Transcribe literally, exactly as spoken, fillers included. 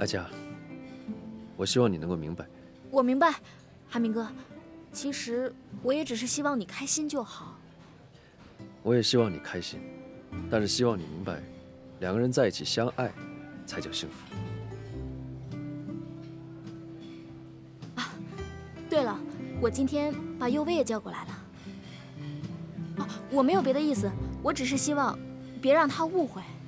阿佳，我希望你能够明白。 我明白，韩明哥。其实我也只是希望你开心就好。 我也希望你开心，但是希望你明白，两个人在一起相爱，才叫幸福。 啊，对了，我今天把佑薇也叫过来了。哦，我没有别的意思，我只是希望别让她误会。